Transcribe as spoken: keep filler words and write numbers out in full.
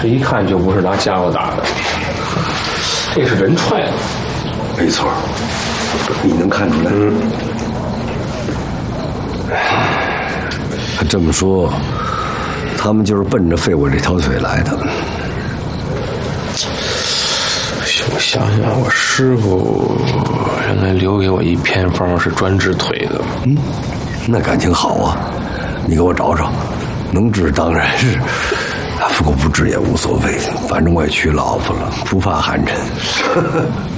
这一看就不是拿家伙打的，这是人踹的。 没错，你能看出来？ 嗯。 这么说，他们就是奔着废我这条腿来的。 我想想，我师傅原来留给我一偏方是专治腿的。 嗯，那感情好啊，你给我找找，能治当然是，不过不治也无所谓，反正我也娶老婆了，不怕寒碜。